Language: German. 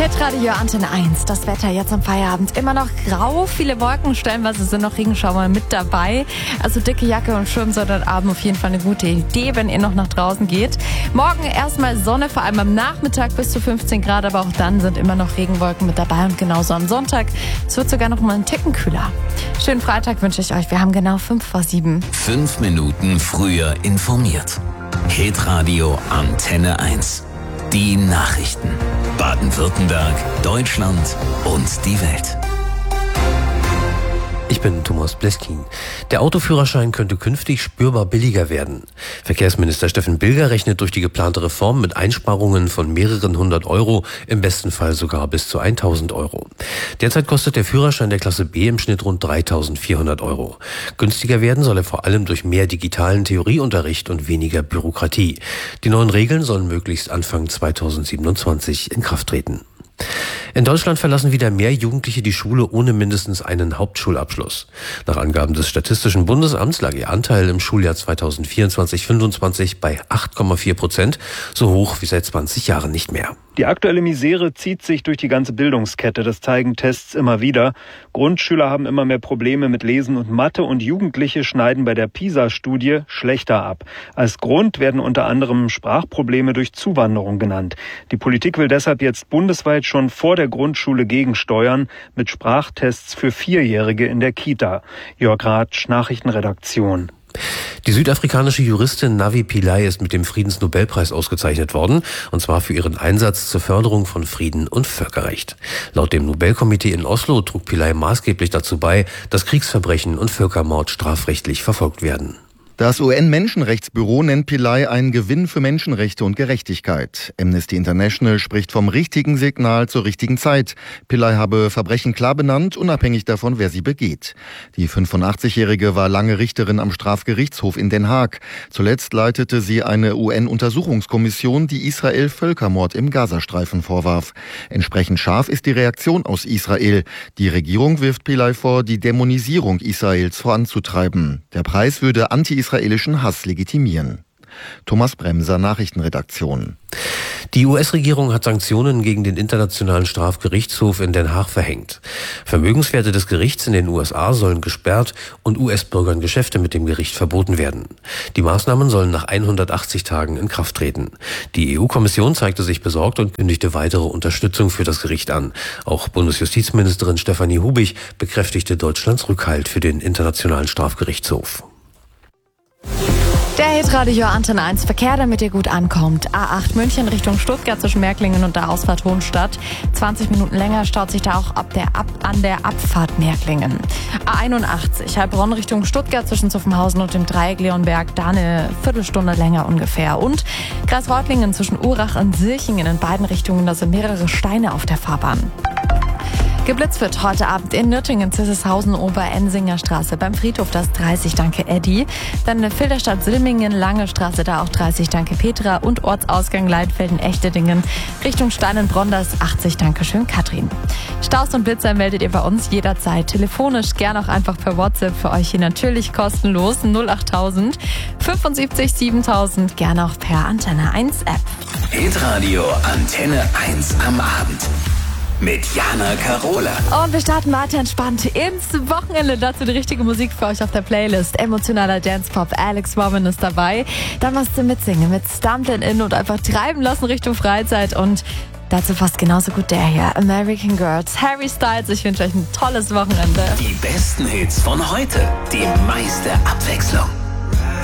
Hitradio Antenne 1, das Wetter jetzt am Feierabend. Immer noch grau, viele Wolken, stellenweise sind noch Regenschauer mit dabei. Also dicke Jacke und Schirm sind heute Abend auf jeden Fall eine gute Idee, wenn ihr noch nach draußen geht. Morgen erstmal Sonne, vor allem am Nachmittag bis zu 15 Grad, aber auch dann sind immer noch Regenwolken mit dabei und genauso am Sonntag. Es wird sogar noch mal einen Ticken kühler. Schönen Freitag wünsche ich euch. Wir haben genau 6:55. 5 Minuten früher informiert. Hitradio Antenne 1. Die Nachrichten. Baden-Württemberg, Deutschland und die Welt. Ich bin Thomas Bleskin. Der Autoführerschein könnte künftig spürbar billiger werden. Verkehrsminister Steffen Bilger rechnet durch die geplante Reform mit Einsparungen von mehreren hundert Euro, im besten Fall sogar bis zu 1.000 Euro. Derzeit kostet der Führerschein der Klasse B im Schnitt rund 3.400 Euro. Günstiger werden soll er vor allem durch mehr digitalen Theorieunterricht und weniger Bürokratie. Die neuen Regeln sollen möglichst Anfang 2027 in Kraft treten. In Deutschland verlassen wieder mehr Jugendliche die Schule ohne mindestens einen Hauptschulabschluss. Nach Angaben des Statistischen Bundesamts lag ihr Anteil im Schuljahr 2024/25 bei 8,4%, so hoch wie seit 20 Jahren nicht mehr. Die aktuelle Misere zieht sich durch die ganze Bildungskette, das zeigen Tests immer wieder. Grundschüler haben immer mehr Probleme mit Lesen und Mathe und Jugendliche schneiden bei der PISA-Studie schlechter ab. Als Grund werden unter anderem Sprachprobleme durch Zuwanderung genannt. Die Politik will deshalb jetzt bundesweit schon vor der Grundschule gegensteuern mit Sprachtests für Vierjährige in der Kita. Jörg Ratsch, Nachrichtenredaktion. Die südafrikanische Juristin Navi Pillay ist mit dem Friedensnobelpreis ausgezeichnet worden, und zwar für ihren Einsatz zur Förderung von Frieden und Völkerrecht. Laut dem Nobelkomitee in Oslo trug Pillay maßgeblich dazu bei, dass Kriegsverbrechen und Völkermord strafrechtlich verfolgt werden. Das UN-Menschenrechtsbüro nennt Pillay einen Gewinn für Menschenrechte und Gerechtigkeit. Amnesty International spricht vom richtigen Signal zur richtigen Zeit. Pillay habe Verbrechen klar benannt, unabhängig davon, wer sie begeht. Die 85-Jährige war lange Richterin am Strafgerichtshof in Den Haag. Zuletzt leitete sie eine UN-Untersuchungskommission, die Israel Völkermord im Gazastreifen vorwarf. Entsprechend scharf ist die Reaktion aus Israel. Die Regierung wirft Pillay vor, die Dämonisierung Israels voranzutreiben. Der Preis würde anti-israelischen Hass legitimieren. Thomas Bremser, Nachrichtenredaktion. Die US-Regierung hat Sanktionen gegen den Internationalen Strafgerichtshof in Den Haag verhängt. Vermögenswerte des Gerichts in den USA sollen gesperrt und US-Bürgern Geschäfte mit dem Gericht verboten werden. Die Maßnahmen sollen nach 180 Tagen in Kraft treten. Die EU-Kommission zeigte sich besorgt und kündigte weitere Unterstützung für das Gericht an. Auch Bundesjustizministerin Stefanie Hubig bekräftigte Deutschlands Rückhalt für den Internationalen Strafgerichtshof. Der Hitradio Antenne 1 Verkehr, damit ihr gut ankommt. A8 München Richtung Stuttgart zwischen Märklingen und der Ausfahrt Hohenstadt. 20 Minuten länger staut sich da auch an der Abfahrt Märklingen. A81 Heilbronn Richtung Stuttgart zwischen Zuffenhausen und dem Dreieck Leonberg. Da eine Viertelstunde länger ungefähr. Und Kreis Reutlingen zwischen Urach und Silchingen in beiden Richtungen. Da sind mehrere Steine auf der Fahrbahn. Geblitzt wird heute Abend in Nürtingen, Zisselshausen, Ober-Ensinger Straße. Beim Friedhof das 30, danke Eddie. Dann in Filderstadt, Silmingen, Lange Straße, da auch 30, danke Petra. Und Ortsausgang Leitfelden, Echterdingen, Richtung Steinenbronn, das 80, danke schön Katrin. Staus und Blitzer meldet ihr bei uns jederzeit. Telefonisch, gern auch einfach per WhatsApp für euch hier natürlich kostenlos. 08000 75 7000, gern auch per Antenne 1 App. Hitradio Antenne 1 am Abend. Mit Jana Karola. Und wir starten weiter entspannt ins Wochenende. Dazu die richtige Musik für euch auf der Playlist. Emotionaler Dance-Pop. Alex Robin ist dabei. Dann machst du mitsingen mit Stumblin' In und einfach treiben lassen Richtung Freizeit. Und dazu passt genauso gut der hier. American Girls, Harry Styles. Ich wünsche euch ein tolles Wochenende. Die besten Hits von heute. Die meiste Abwechslung.